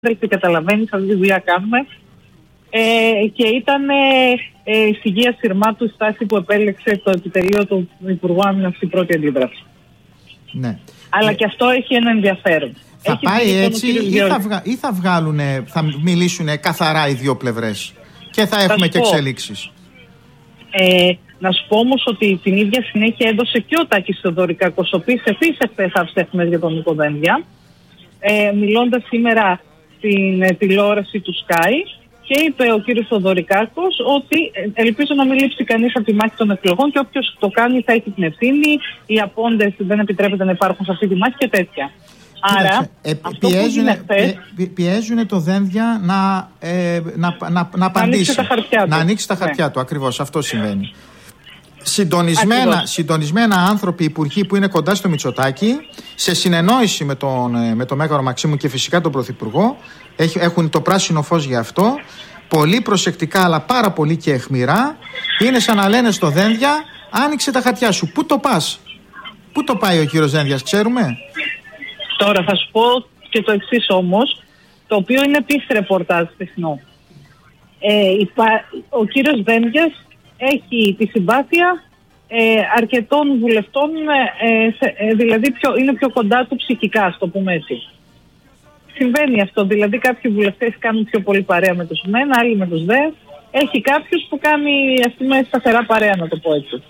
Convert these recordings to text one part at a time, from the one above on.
καταλαβαίνεις, αυτή τη δουλειά κάνουμε. Και ήταν στη Γεία Συρμάτου η στάση που επέλεξε το επιτελείο του Υπουργού Άμυνας στην πρώτη αντίδραση. Ναι. Αλλά και αυτό έχει ένα ενδιαφέρον. Θα πάει έτσι ή θα μιλήσουν καθαρά οι δύο πλευρές και θα έχουμε και εξελίξεις? Να σου πω όμως ότι την ίδια συνέχεια έδωσε και ο Τάκης Θεοδωρικάκος, ο οποίος επίσης εχθές για τον Νίκο Δένδια, μιλώντας σήμερα στην τηλεόραση του Sky, και είπε ο κύριος Θεοδωρικάκος ότι ελπίζω να μην λείψει κανείς από τη μάχη των εκλογών και όποιος το κάνει θα έχει την ευθύνη, οι απόντες δεν επιτρέπεται να υπάρχουν σε αυτή τη μάχη και τέτοια. Άρα, πιέζουν το Δένδια να απαντήσει, να ανοίξει τα χαρτιά του. Ακριβώς αυτό συμβαίνει. Συντονισμένα άνθρωποι, υπουργοί που είναι κοντά στο Μητσοτάκη, σε συνεννόηση με τον Μέγαρο Μαξίμου και φυσικά τον Πρωθυπουργό, έχουν το πράσινο φως για αυτό, πολύ προσεκτικά αλλά πάρα πολύ και αιχμηρά, είναι σαν να λένε στο Δένδια, άνοιξε τα χαρτιά σου. Πού το πας? Πού το πάει ο κύριος Δένδιας, ξέρουμε? Τώρα θα σου πω και το εξής όμως, το οποίο είναι επίσης ρεπορτάζ χθεσινό. Ο κύριος Δένδιας έχει τη συμπάθεια αρκετών βουλευτών, δηλαδή είναι πιο κοντά του ψυχικά, ας το πούμε έτσι. Συμβαίνει αυτό, δηλαδή κάποιοι βουλευτές κάνουν πιο πολύ παρέα με τους μεν, άλλοι με τους δε. Έχει κάποιους που κάνει, ας πούμε, σταθερά παρέα, να το πω έτσι.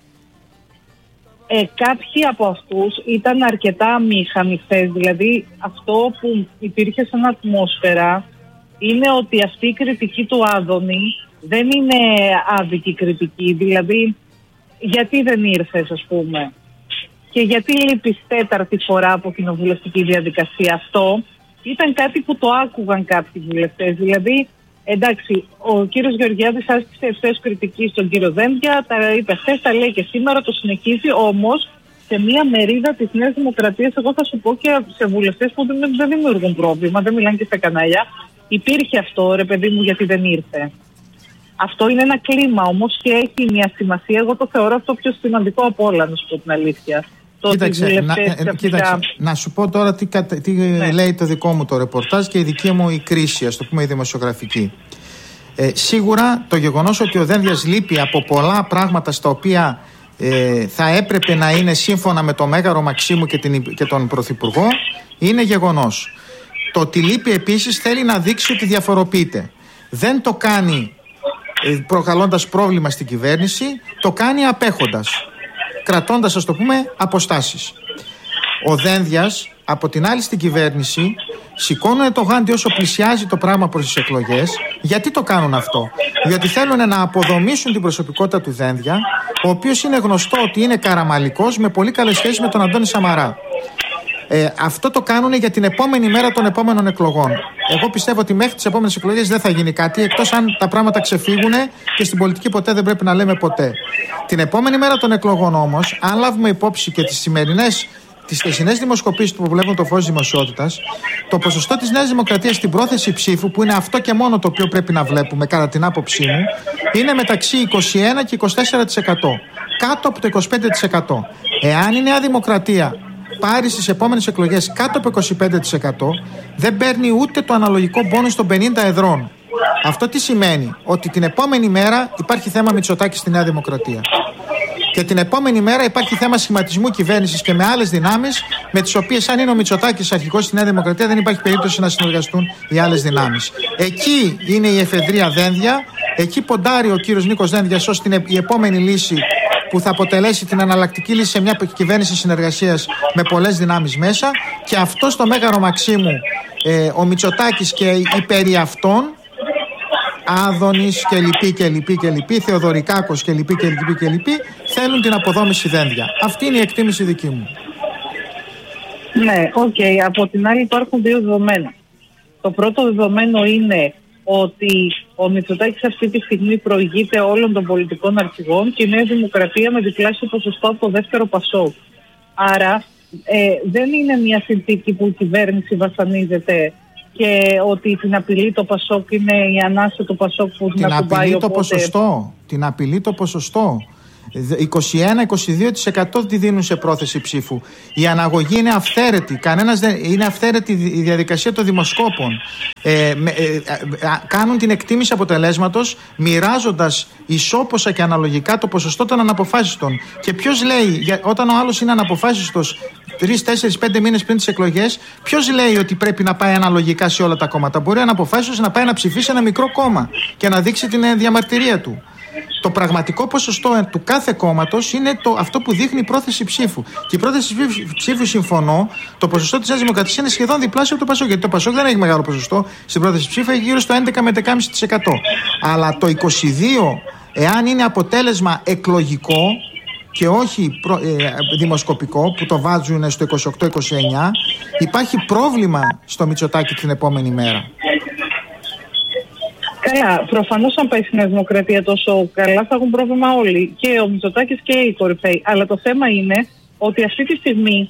Κάποιοι από αυτούς ήταν αρκετά αμήχανοι χθες, δηλαδή αυτό που υπήρχε σαν ατμόσφαιρα είναι ότι αυτή η κριτική του Άδωνη δεν είναι άδικη κριτική, δηλαδή γιατί δεν ήρθες, ας πούμε, και γιατί λείπεις τέταρτη φορά από κοινοβουλευτική διαδικασία. Αυτό ήταν κάτι που το άκουγαν κάποιοι βουλευτές, δηλαδή εντάξει, ο κύριος Γεωργιάδης άσκησε ευθέως κριτική στον κύριο Δένδια, τα είπε χθες, τα λέει και σήμερα, το συνεχίζει, όμως σε μία μερίδα της Νέας Δημοκρατίας, εγώ θα σου πω και σε βουλευτές που δεν δημιουργούν πρόβλημα, δεν μιλάνε και στα κανάλια, υπήρχε αυτό, ρε παιδί μου, γιατί δεν ήρθε. Αυτό είναι ένα κλίμα όμως και έχει μια σημασία. Εγώ το θεωρώ αυτό πιο σημαντικό από όλα, να σου πω την αλήθεια. Κοίταξε, να σου πω τώρα τι λέει το δικό μου το ρεπορτάζ και η δική μου η κρίση, ας το πούμε η δημοσιογραφική. Σίγουρα το γεγονός ότι ο Δένδιας λείπει από πολλά πράγματα στα οποία θα έπρεπε να είναι σύμφωνα με το Μέγαρο Μαξίμου και τον Πρωθυπουργό είναι γεγονός. Το ότι λείπει επίσης θέλει να δείξει ότι διαφοροποιείται. Δεν το κάνει προκαλώντας πρόβλημα στην κυβέρνηση, το κάνει απέχοντας, κρατώντας, ας το πούμε, αποστάσεις. Ο Δένδιας, από την άλλη στην κυβέρνηση, σηκώνουν το γάντι όσο πλησιάζει το πράγμα προς τις εκλογές. Γιατί το κάνουν αυτό? Διότι θέλουν να αποδομήσουν την προσωπικότητα του Δένδια, ο οποίος είναι γνωστό ότι είναι καραμαλικός, με πολύ καλές σχέσεις με τον Αντώνη Σαμαρά. Αυτό το κάνουν για την επόμενη μέρα των επόμενων εκλογών. Εγώ πιστεύω ότι μέχρι τις επόμενες εκλογές δεν θα γίνει κάτι, εκτός αν τα πράγματα ξεφύγουν, και στην πολιτική ποτέ δεν πρέπει να λέμε ποτέ. Την επόμενη μέρα των εκλογών όμως, αν λάβουμε υπόψη και τις χθεσινές δημοσκοπήσεις που βλέπουν το φως δημοσιότητας, το ποσοστό της Νέας Δημοκρατίας στην πρόθεση ψήφου, που είναι αυτό και μόνο το οποίο πρέπει να βλέπουμε κατά την άποψή μου, είναι μεταξύ 21 και 24%. Κάτω από το 25%. Εάν η Νέα Δημοκρατία πάρει στις επόμενες εκλογές κάτω από 25%, δεν παίρνει ούτε το αναλογικό μπόνους των 50 εδρών. Αυτό τι σημαίνει? Ότι την επόμενη μέρα υπάρχει θέμα Μητσοτάκη στη Νέα Δημοκρατία. Και την επόμενη μέρα υπάρχει θέμα σχηματισμού κυβέρνησης και με άλλες δυνάμεις, με τις οποίες, αν είναι ο Μητσοτάκης αρχηγός στη Νέα Δημοκρατία, δεν υπάρχει περίπτωση να συνεργαστούν οι άλλες δυνάμεις. Εκεί είναι η εφεδρεία Δένδια, εκεί ποντάρει ο κύριος Νίκος Δένδιας ως η επόμενη λύση που θα αποτελέσει την εναλλακτική λύση σε μια κυβέρνηση συνεργασίας με πολλές δυνάμεις μέσα, και αυτό στο Μέγαρο Μαξίμου ο Μητσοτάκης και οι περί αυτών, Άδωνης και λοιποί, Θεοδωρικάκος και λοιποί, θέλουν την αποδόμηση Δένδια. Αυτή είναι η εκτίμηση δική μου. Ναι, από την άλλη υπάρχουν δύο δεδομένα. Το πρώτο δεδομένο είναι ότι ο Μητσοτάκης αυτή τη στιγμή προηγείται όλων των πολιτικών αρχηγών και η Νέα Δημοκρατία με διπλάσιο ποσοστό από το δεύτερο Πασόκ. Άρα δεν είναι μια συνθήκη που η κυβέρνηση βασανίζεται και ότι την απειλή το Πασόκ είναι η ανάσα του Πασόκ που την ακουμπάει. Την απειλεί το ποσοστό. 21-22% τη δίνουν σε πρόθεση ψήφου. Η αναγωγή είναι αυθαίρετη. Είναι αυθαίρετη η διαδικασία των δημοσκόπων. Κάνουν την εκτίμηση αποτελέσματος μοιράζοντας ισόποσα και αναλογικά το ποσοστό των αναποφάσιστων. Και ποιος λέει, όταν ο άλλος είναι αναποφάσιστος 3-4-5 μήνες πριν τις εκλογές, ποιος λέει ότι πρέπει να πάει αναλογικά σε όλα τα κόμματα? Μπορεί αναποφάσιστος να πάει να ψηφίσει ένα μικρό κόμμα και να δείξει την διαμαρτυρία του. Το πραγματικό ποσοστό του κάθε κόμματος είναι αυτό που δείχνει η πρόθεση ψήφου. Και η πρόθεση ψήφου, συμφωνώ, το ποσοστό της Νέας Δημοκρατίας είναι σχεδόν διπλάσιο από το Πασόκ. Γιατί το Πασόκ δεν έχει μεγάλο ποσοστό στην πρόθεση ψήφου, έχει γύρω στο 11 με 11,5%. Αλλά το 22%, εάν είναι αποτέλεσμα εκλογικό και όχι δημοσκοπικό, που το βάζουν στο 28-29, υπάρχει πρόβλημα στο Μητσοτάκη την επόμενη μέρα. Καλά, προφανώς αν πάει στη Νέα Δημοκρατία τόσο καλά θα έχουν πρόβλημα όλοι, και ο Μητσοτάκης και οι κορυφαίοι. Αλλά το θέμα είναι ότι αυτή τη στιγμή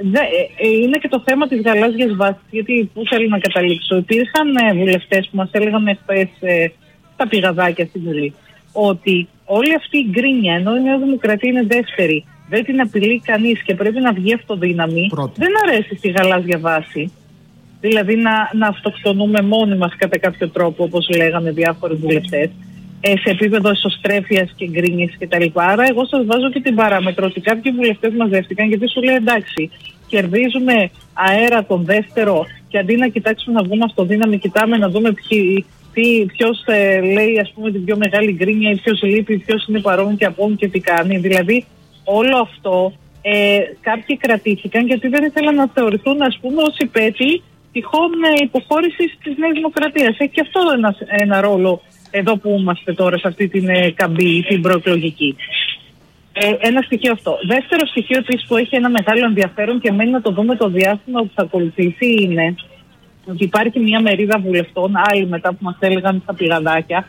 είναι και το θέμα της γαλάζιας βάσης. Γιατί πού θέλω να καταλήξω? Υπήρχαν βουλευτές που μας έλεγαν χθες στα πηγαδάκια στην Βουλή ότι όλη αυτή η γκρίνια, ενώ η Νέα Δημοκρατία είναι δεύτερη, δεν την απειλεί κανείς και πρέπει να βγει αυτοδύναμη, δεν αρέσει στη γαλάζια βάση. Δηλαδή να αυτοκτονούμε μόνοι μας κατά κάποιο τρόπο, όπως λέγανε διάφοροι βουλευτές, σε επίπεδο εσωστρέφειας και γκρίνιας κτλ. Άρα εγώ σας βάζω και την παράμετρο ότι κάποιοι βουλευτές μαζεύτηκαν, γιατί σου λέει εντάξει, κερδίζουμε αέρα τον δεύτερο και αντί να κοιτάξουμε να βγούμε αυτοδύναμη, κοιτάμε να δούμε ποιος λέει ας πούμε την πιο μεγάλη γκρίνια ή ποιος λείπει, ποιος είναι παρόν και απόν και τι κάνει. Δηλαδή όλο αυτό κάποιοι κρατήθηκαν γιατί δεν ήθελαν να θεωρηθούν ας πούμε ως υπέτειοι τυχόν υποχώρησης της Νέας Δημοκρατίας. Έχει και αυτό ένα ρόλο εδώ που είμαστε τώρα σε αυτή την καμπή, την προεκλογική. Ένα στοιχείο αυτό. Δεύτερο στοιχείο επίσης που έχει ένα μεγάλο ενδιαφέρον και μένει να το δούμε το διάστημα που θα ακολουθήσει είναι ότι υπάρχει μια μερίδα βουλευτών, άλλοι μετά που μας έλεγαν στα πηγαδάκια,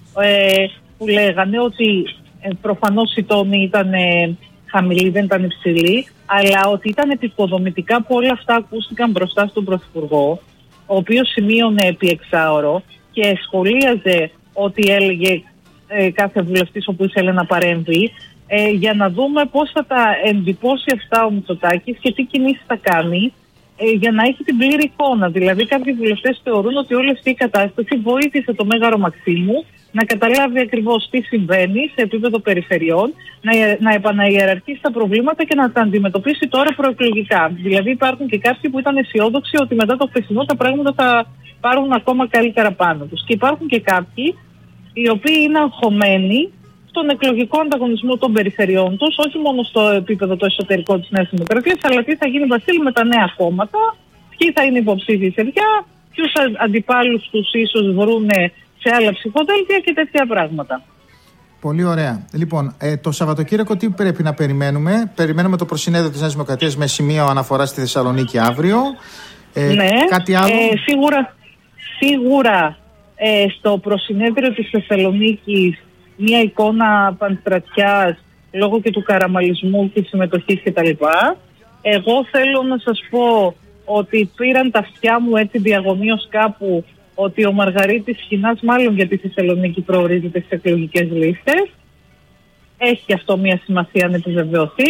που λέγανε ότι προφανώς οι τόνοι ήταν χαμηλοί, δεν ήταν υψηλοί, αλλά ότι ήταν επικοδομητικά που όλα αυτά ακούστηκαν μπροστά στον Πρωθυπουργό, ο οποίος σημείωνε επί εξάωρο και σχολίαζε ό,τι έλεγε κάθε βουλευτής όπου ήθελε να παρέμβει, για να δούμε πώς θα τα εντυπώσει αυτά ο Μητσοτάκης και τι κινήσεις θα κάνει, για να έχει την πλήρη εικόνα. Δηλαδή, κάποιοι βουλευτές θεωρούν ότι όλη αυτή η κατάσταση βοήθησε το Μέγαρο Μαξίμου να καταλάβει ακριβώς τι συμβαίνει σε επίπεδο περιφερειών, να επαναϊεραρχήσει τα προβλήματα και να τα αντιμετωπίσει τώρα προεκλογικά. Δηλαδή, υπάρχουν και κάποιοι που ήταν αισιόδοξοι ότι μετά το χθεσινό τα πράγματα θα πάρουν ακόμα καλύτερα πάνω τους. Και υπάρχουν και κάποιοι οι οποίοι είναι αγχωμένοι στον εκλογικό ανταγωνισμό των περιφερειών τους, όχι μόνο στο επίπεδο το εσωτερικό της Νέας Δημοκρατίας, αλλά τι θα γίνει, Βασίλη, με τα νέα κόμματα, ποιοι θα είναι υποψήφιοι σε ποια, ποιους αντιπάλους τους ίσως βρούνε σε άλλα ψηφοδέλτια και τέτοια πράγματα. Πολύ ωραία. Λοιπόν, το Σαββατοκύριακο τι πρέπει να περιμένουμε? Περιμένουμε το προσυνέδριο της Νέας Δημοκρατίας με σημείο αναφορά στη Θεσσαλονίκη αύριο. Ναι, κάτι άλλο? Σίγουρα στο προσυνέδριο της Θεσσαλονίκης μια εικόνα πανστρατιάς λόγω και του καραμαλισμού και της συμμετοχής κτλ. Εγώ θέλω να σας πω ότι πήραν τα αυτιά μου έτσι διαγωνίως κάπου ότι ο Μαργαρίτης Χινάς μάλλον για τη Θεσσαλονίκη προορίζεται στις εκλογικές λίστες. Έχει αυτό μια σημασία να επιβεβαιωθεί.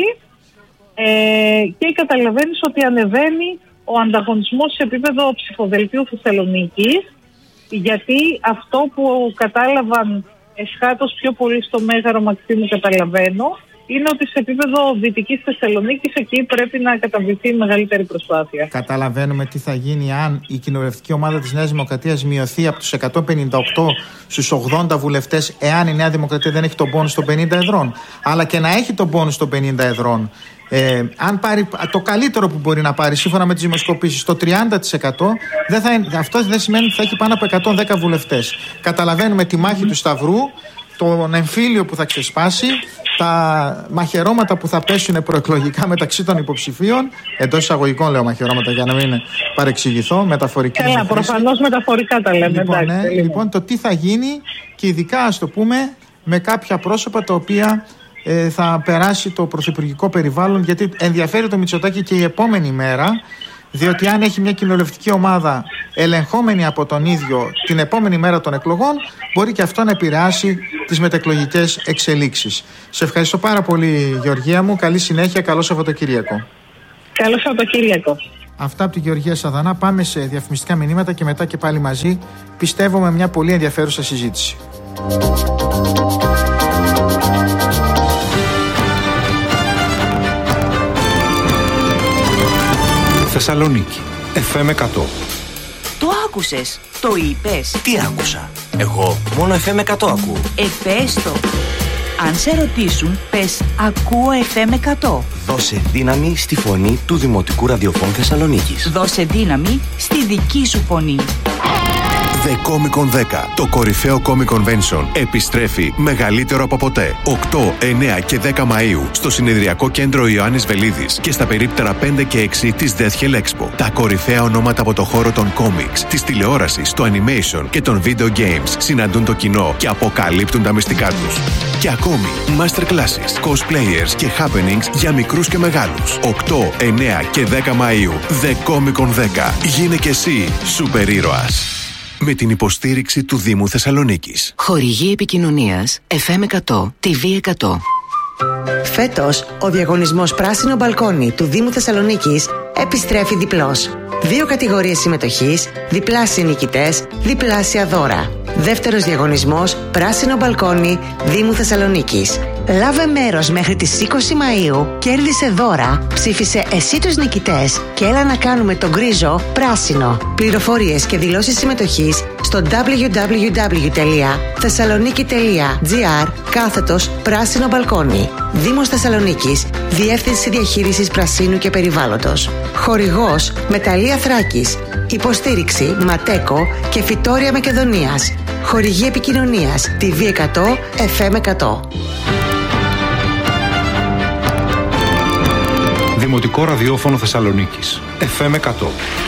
Και καταλαβαίνεις ότι ανεβαίνει ο ανταγωνισμός σε επίπεδο ψηφοδελτίου Θεσσαλονίκης, γιατί αυτό που κατάλαβαν εσχάτως πιο πολύ στο Μέγαρο Μαξίμου, καταλαβαίνω, είναι ότι σε επίπεδο Δυτικής Θεσσαλονίκης εκεί πρέπει να καταβληθεί μεγαλύτερη προσπάθεια. Καταλαβαίνουμε τι θα γίνει αν η κοινοβουλευτική ομάδα της Νέας Δημοκρατίας μειωθεί από τους 158 στους 80 βουλευτές, εάν η Νέα Δημοκρατία δεν έχει τον πόνους των 50 εδρών. Αλλά και να έχει τον πόνους των 50 εδρών. Αν πάρει το καλύτερο που μπορεί να πάρει σύμφωνα με τις δημοσκοπήσεις, το 30%, αυτό δεν σημαίνει ότι θα έχει πάνω από 110 βουλευτές. Καταλαβαίνουμε τη μάχη του Σταυρού, τον εμφύλιο που θα ξεσπάσει, τα μαχαιρώματα που θα πέσουν προεκλογικά μεταξύ των υποψηφίων. Εντός εισαγωγικών λέω μαχαιρώματα για να μην παρεξηγηθώ, μεταφορική. Προφανώς μεταφορικά τα λέμε. Λοιπόν, το τι θα γίνει και ειδικά, ας το πούμε, με κάποια πρόσωπα τα οποία θα περάσει το πρωθυπουργικό περιβάλλον, γιατί ενδιαφέρει το Μητσοτάκη και η επόμενη μέρα, Διότι αν έχει μια κοινοβουλευτική ομάδα ελεγχόμενη από τον ίδιο την επόμενη μέρα των εκλογών, μπορεί και αυτό να επηρεάσει τις μετεκλογικές εξελίξεις. Σε ευχαριστώ πάρα πολύ, Γεωργία μου. Καλή συνέχεια, καλό Σαββατοκύριακο. Καλό Σαββατοκύριακο. Αυτά από τη Γεωργία Σαδανά. Πάμε σε διαφημιστικά μηνύματα και μετά και πάλι μαζί, πιστεύω, με μια πολύ ενδιαφέρουσα συζήτηση. Θεσσαλονίκη, FM 100. Το άκουσες, το είπες. Τι άκουσα? Εγώ μόνο FM 100 ακούω. Πες το. Αν σε ρωτήσουν, πες ακούω FM 100. Δώσε δύναμη στη φωνή του Δημοτικού Ραδιοφώνου Θεσσαλονίκης. Δώσε δύναμη στη δική σου φωνή. The Comic Con 10, το κορυφαίο Comic Convention, επιστρέφει μεγαλύτερο από ποτέ. 8, 9 και 10 Μαΐου στο συνεδριακό κέντρο Ιωάννης Βελίδης και στα περίπτερα 5 και 6 της Death Hell Expo. Τα κορυφαία ονόματα από το χώρο των comics, της τηλεόρασης, του animation και των video games συναντούν το κοινό και αποκαλύπτουν τα μυστικά τους. Και ακόμη, masterclasses, cosplayers και happenings για μικρούς και μεγάλους. 8, 9 και 10 Μαΐου, The Comic Con 10. Γίνε και εσύ σούπερ ήρωας. Με την υποστήριξη του Δήμου Θεσσαλονίκης. Χορηγή επικοινωνίας FM 100, TV 100. Φέτος, ο διαγωνισμός Πράσινο Μπαλκόνι του Δήμου Θεσσαλονίκης επιστρέφει διπλός. 2 κατηγορίες συμμετοχής, διπλάσιοι νικητές, διπλάσια δώρα. Δεύτερος διαγωνισμός Πράσινο Μπαλκόνι Δήμου Θεσσαλονίκης. Λάβε μέρος μέχρι τις 20 Μαΐου, κέρδισε δώρα, ψήφισε εσύ τους νικητές και έλα να κάνουμε τον γκρίζο πράσινο. Πληροφορίες και δηλώσεις συμμετοχής στο www.thessaloniki.gr/πράσινο μπαλκόνι. Δήμος Θεσσαλονίκης, Διεύθυνση Διαχείρισης Πρασίνου και Περιβάλλοντος. Χορηγός Μεταλλεία Θράκης. Υποστήριξη Ματέκο και Φυτόρια Μακεδονίας. Χορηγή επικοινωνίας TV 100, FM 100. Δημοτικό Ραδιόφωνο Θεσσαλονίκης, FM 100.